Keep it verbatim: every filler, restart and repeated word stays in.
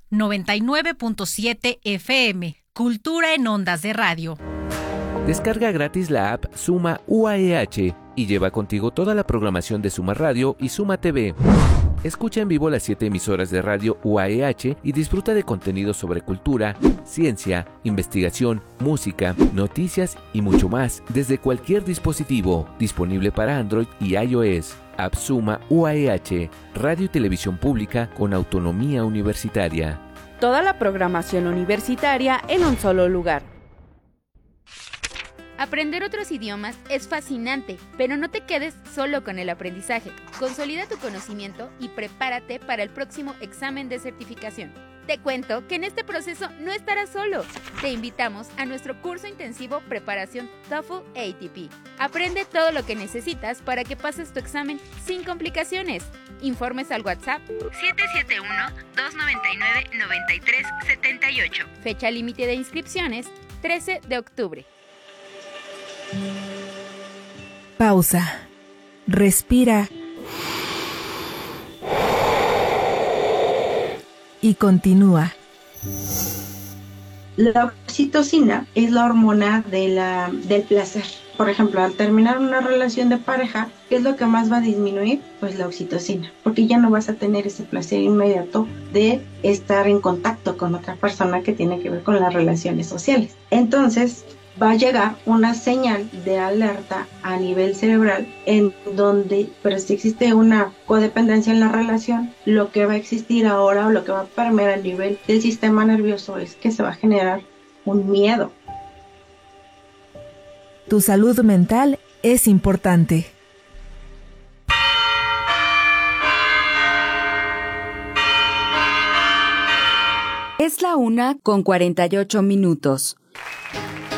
noventa y nueve punto siete F M. Cultura en ondas de radio. Descarga gratis la app Suma U A E H y lleva contigo toda la programación de Suma Radio y Suma T V. Escucha en vivo las siete emisoras de radio U A E H y disfruta de contenidos sobre cultura, ciencia, investigación, música, noticias y mucho más desde cualquier dispositivo. Disponible para Android y iOS. App Suma U A E H, radio y televisión pública con autonomía universitaria. Toda la programación universitaria en un solo lugar. Aprender otros idiomas es fascinante, pero no te quedes solo con el aprendizaje. Consolida tu conocimiento y prepárate para el próximo examen de certificación. Te cuento que en este proceso no estarás solo. Te invitamos a nuestro curso intensivo Preparación TOEFL A T P. Aprende todo lo que necesitas para que pases tu examen sin complicaciones. Informes al WhatsApp siete siete uno, dos nueve nueve, nueve tres siete ocho. Fecha límite de inscripciones trece de octubre. Pausa. Respira. Y continúa. La oxitocina es la hormona de la, del placer. Por ejemplo, al terminar una relación de pareja, ¿qué es lo que más va a disminuir? Pues la oxitocina, porque ya no vas a tener ese placer inmediato de estar en contacto con otra persona que tiene que ver con las relaciones sociales. Entonces, va a llegar una señal de alerta a nivel cerebral en donde, pero si existe una codependencia en la relación, lo que va a existir ahora o lo que va a permear a nivel del sistema nervioso es que se va a generar un miedo. Tu salud mental es importante. Es la una con cuarenta y ocho minutos.